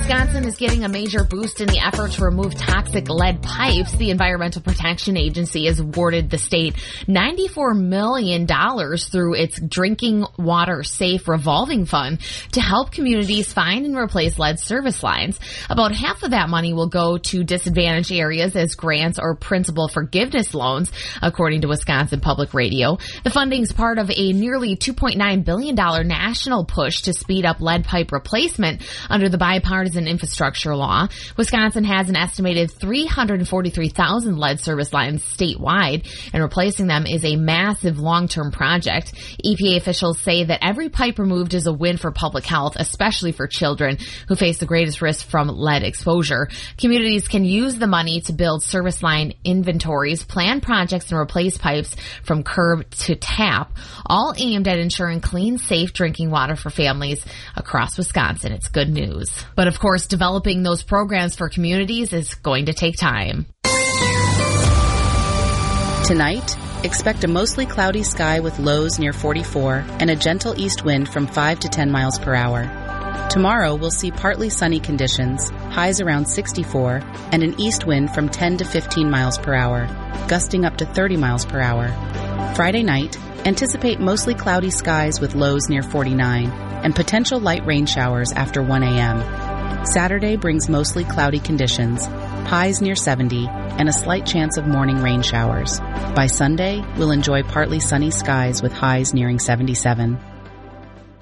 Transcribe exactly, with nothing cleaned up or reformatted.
Wisconsin is getting a major boost in the effort to remove toxic lead pipes. The Environmental Protection Agency has awarded the state ninety-four million dollars through its Drinking Water Safe Revolving Fund to help communities find and replace lead service lines. About half of that money will go to disadvantaged areas as grants or principal forgiveness loans, according to Wisconsin Public Radio. The funding is part of a nearly two point nine billion dollars national push to speed up lead pipe replacement under the bipartisan infrastructure law. Wisconsin has an estimated three hundred forty-three thousand lead service lines statewide, and replacing them is a massive long-term project. E P A officials say that every pipe removed is a win for public health, especially for children who face the greatest risk from lead exposure. Communities can use the money to build service line inventories, plan projects, and replace pipes from curb to tap, all aimed at ensuring clean, safe drinking water for families across Wisconsin. It's good news. But of course, developing those programs for communities is going to take time. Tonight, expect a mostly cloudy sky with lows near forty-four and a gentle east wind from five to ten miles per hour. Tomorrow, we'll see partly sunny conditions, highs around sixty-four, and an east wind from ten to fifteen miles per hour, gusting up to thirty miles per hour. Friday night, anticipate mostly cloudy skies with lows near forty-nine and potential light rain showers after one a.m. Saturday brings mostly cloudy conditions, highs near seventy, and a slight chance of morning rain showers. By Sunday, we'll enjoy partly sunny skies with highs nearing seventy-seven.